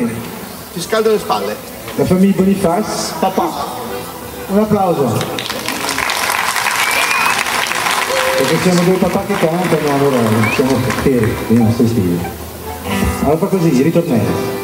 Ti scaldo le spalle. La famiglia Boniface. Papà. Un applauso. Perché siamo due papà che cantano, allora siamo fieri dei nostri stili. Allora fa così, ritornello.